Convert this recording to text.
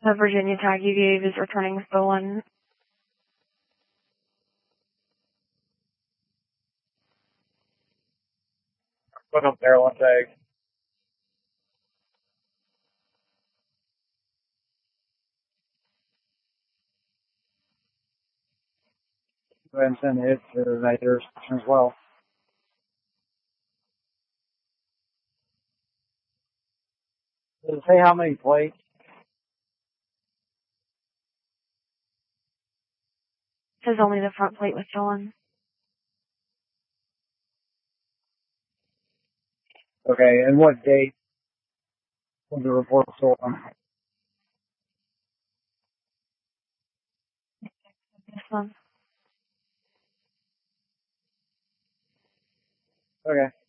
The Virginia tag you gave is returning stolen. Put up Maryland tag. Go ahead and send it to that jurisdiction as well. Does it say how many plates? It says only the front plate was stolen. Okay, and what date was the report stolen? This one. Okay.